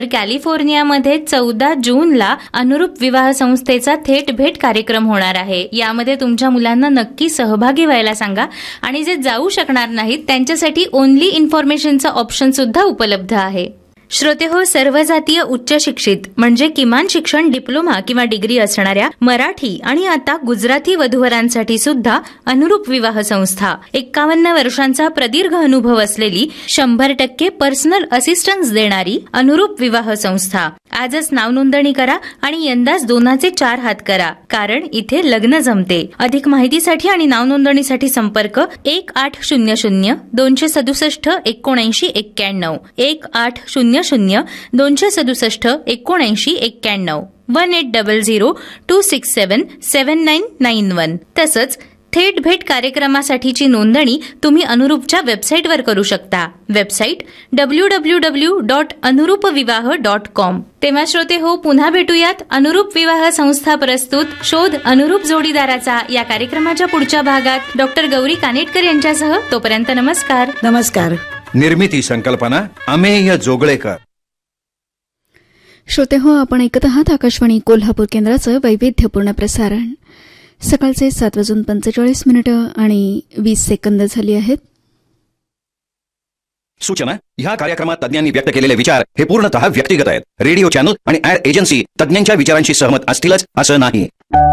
कॅलिफोर्नियामध्ये 14 जूनला अनुरूप विवाह संस्थेचा थेट भेट कार्यक्रम होणार आहे. यामध्ये तुमच्या मुलांना नक्की सहभागी व्हायला सांगा आणि जे जाऊ शकणार नाहीत त्यांच्यासाठी ओनली इन्फॉर्मेशनचा ऑप्शन सुद्धा उपलब्ध आहे. श्रोतेहो, सर्व जातीय उच्च शिक्षित म्हणजे किमान शिक्षण डिप्लोमा किंवा डिग्री असणाऱ्या मराठी आणि आता गुजराती वधूवरांसाठी सुद्धा अनुरूप विवाह संस्था, 51 वर्षांचा प्रदीर्घ अनुभव असलेली, 100% पर्सनल असिस्टन्स देणारी अनुरूप विवाह संस्था. आजच नाव नोंदणी करा आणि यंदाच 2चे 4 हात करा, कारण इथे लग्न जमते. अधिक माहितीसाठी आणि नाव नोंदणीसाठी संपर्क 1800 267 7991 1800 267 7991 1800 267 7991. तसंच थेट भेट कार्यक्रमासाठीची नोंदणी तुम्ही अनुरूपच्या वेबसाईटवर करू शकता. Website www.anurupvivaha.com. तेव्हा श्रोते हो, पुन्हा भेटूयात अनुरूप विवाह संस्था प्रस्तुत शोध अनुरूप जोडीदाराचा या कार्यक्रमाच्या पुढच्या भागात डॉक्टर गौरी कानेटकर यांच्यासह. तोपर्यंत नमस्कार. नमस्कार. निर्मिती संकल्पना अमेय जोगळेकर. श्रोते हो, आपण ऐकत आहात आकाशवाणी कोल्हापूर केंद्राचं वैविध्यपूर्ण प्रसारण. सकाळचे 7:45 आणि 20 सेकंद झाली आहेत. सूचना: ह्या कार्यक्रमात तज्ञांनी व्यक्त केलेले विचार हे पूर्णतः व्यक्तिगत आहेत. रेडिओ चॅनल आणि ऍड एजन्सी तज्ञांच्या विचारांशी सहमत असतीलच असं नाही.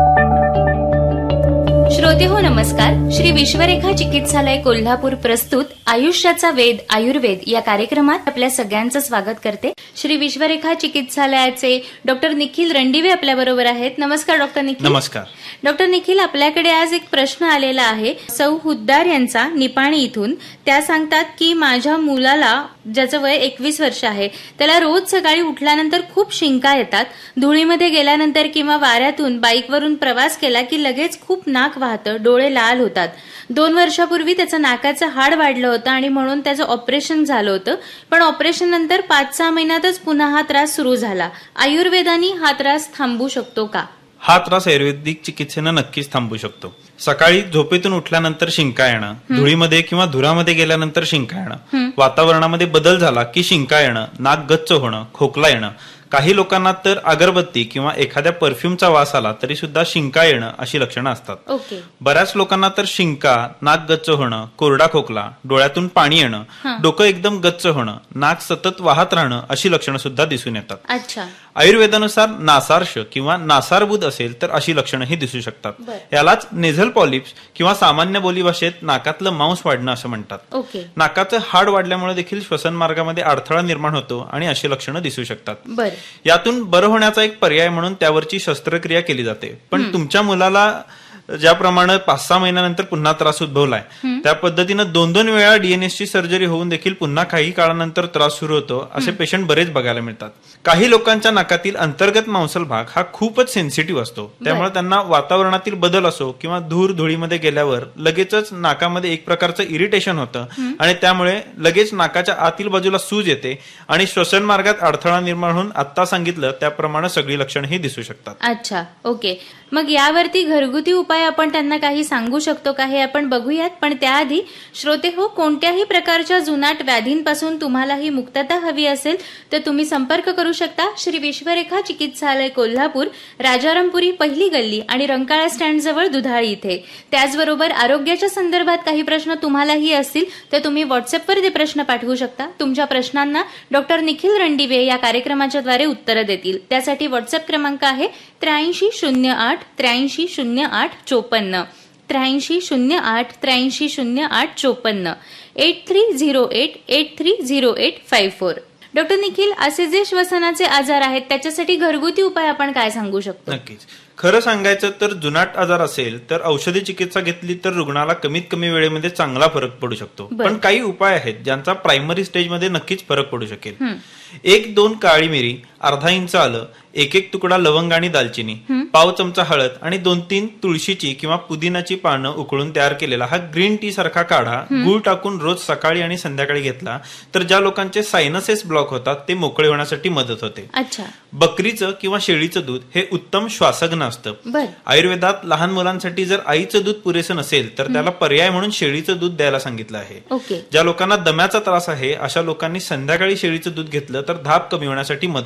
श्रोते हो, नमस्कार. श्री विश्वरेखा चिकित्सालय कोल्हापूर प्रस्तुत आयुष्याचा वेध आयुर्वेद या कार्यक्रमात आपल्या सगळ्यांचं स्वागत करते. श्री विश्वरेखा चिकित्सालयाचे डॉक्टर निखिल रणदिवे आपल्या बरोबर आहेत. नमस्कार डॉक्टर निखिल. नमस्कार डॉक्टर निखिल, आपल्याकडे आज एक प्रश्न आलेला आहे सौ हुद्दार यांचा, निपाणी इथून. त्या सांगतात की माझ्या मुलाला, ज्याचं वय 21 वर्ष आहे, त्याला रोज सकाळी उठल्यानंतर खूप शिंका येतात. धुळीमध्ये गेल्यानंतर किंवा वाऱ्यातून बाईकवरून प्रवास केला की लगेच खूप नाक वाहतं, डोळे लाल होतात. 2 वर्षापूर्वी त्याचं नाकाचं हाड वाढलं होतं आणि म्हणून त्याचं ऑपरेशन झालं होतं. पण ऑपरेशन नंतर 5-6 महिन्यातच पुन्हा हा त्रास सुरू झाला. आयुर्वेदाने हा त्रास थांबू शकतो का? हा त्रास आयुर्वेदिक चिकित्सेनं नक्कीच थांबू शकतो. सकाळी झोपेतून उठल्यानंतर शिंका येणं, धुळीमध्ये किंवा धुरामध्ये गेल्यानंतर शिंका येणं, वातावरणामध्ये बदल झाला की शिंका येणं, नाक गच्च होणं, खोकला येणं, काही लोकांना तर अगरबत्ती किंवा एखाद्या परफ्यूमचा वास आला तरी सुद्धा शिंका येणं अशी लक्षणं असतात. बऱ्याच लोकांना तर शिंका, नाक गच्च होणं, कोरडा खोकला, डोळ्यातून पाणी येणं, डोकं एकदम गच्च होणं, नाक सतत वाहत राहणं अशी लक्षणं सुद्धा दिसून येतात. आयुर्वेदानुसार नासार्श किंवा नासारबुद असेल तर अशी लक्षणंही दिसू शकतात. यालाच नेझल पॉलिप्स किंवा सामान्य बोलीभाषेत नाकातलं मांस वाढणं असं म्हणतात. नाकाचं हाड वाढल्यामुळे देखील श्वसन मार्गामध्ये अडथळा निर्माण होतो आणि अशी लक्षणं दिसू शकतात. यातून बरं होण्याचा एक पर्याय म्हणून त्यावरची शस्त्रक्रिया केली जाते. पण तुमच्या मुलाला ज्याप्रमाणे 5-6 महिन्यानंतर पुन्हा त्रास उद्भवलाय त्या पद्धतीनं 2-2 वेळा डीएनएसची सर्जरी होऊन देखील पुन्हा काही काळानंतर त्रास सुरू होतो असे पेशंट बरेच बघायला मिळतात. काही लोकांच्या नाकातील अंतर्गत मांसल भाग हा खूपच सेन्सिटिव्ह असतो. त्यामुळे त्यांना वातावरणातील बदल असो किंवा धूळ-धुळीमध्ये गेल्यावर लगेचच नाकामध्ये एक प्रकारचं इरिटेशन होतं आणि त्यामुळे लगेच नाकाच्या आतील बाजूला सूज येते आणि श्वसन मार्गात अडथळा निर्माण होऊन आता सांगितलं त्याप्रमाणे सगळी लक्षणंही दिसू शकतात. अच्छा, ओके. मग यावरती घरगुती उपाय आपण त्यांना काही सांगू शकतो का, हे आपण बघूयात. पण त्याआधी श्रोते हो, कोणत्याही प्रकारच्या जुनाट व्याधींपासून तुम्हालाही मुक्तता हवी असेल तर तुम्ही संपर्क करू शकता श्री विश्वरेखा चिकित्सालय कोल्हापूर, राजारामपुरी पहिली गल्ली आणि रंकाळा स्टँड जवळ दुधाळी इथे. त्याचबरोबर आरोग्याच्या संदर्भात काही प्रश्न तुम्हालाही असतील तर तुम्ही व्हॉट्सअपवर ते प्रश्न पाठवू शकता. तुमच्या प्रश्नांना डॉक्टर निखिल रणदिवे या कार्यक्रमाच्या द्वारे उत्तरं देतील. त्यासाठी व्हॉट्सअप क्रमांक आहे 8308 8308 54 8308 8308 54 8308 8308 54. डॉक्टर निखिल, असे जे श्वसनाचे आजार आहेत त्याच्यासाठी घरगुती उपाय आपण काय सांगू शकतो? नक्कीच. खरं सांगायचं तर जुनाट आजार असेल तर औषधी चिकित्सा घेतली तर रुग्णाला कमीत कमी वेळेमध्ये चांगला फरक पडू शकतो. पण काही उपाय आहेत ज्यांचा प्रायमरी स्टेजमध्ये नक्कीच फरक पडू शकेल. 1-2 काळी मिरी, अर्धा इंच आलं, 1 तुकडा लवंग आणि दालचिनी, पाव चमचा हळद आणि 2-3 तुळशीची किंवा पुदिनाची पानं उकळून तयार केलेला हा ग्रीन टी सारखा काढा गूळ टाकून रोज सकाळी आणि संध्याकाळी घेतला तर ज्या लोकांचे सायनसेस ब्लॉक होतात ते मोकळे होण्यासाठी मदत होते. बकरीचं किंवा शेळीचं दूध हे उत्तम श्वासघ्न असतं. आयुर्वेदात लहान मुलांसाठी जर आईचं दूध पुरेसं नसेल तर त्याला पर्याय म्हणून शेळीचं दूध द्यायला सांगितलं आहे. ज्या लोकांना दम्याचा त्रास आहे अशा लोकांनी संध्याकाळी शेळीचं दूध घेतलं तर धाप कमी होण्यासाठी मदत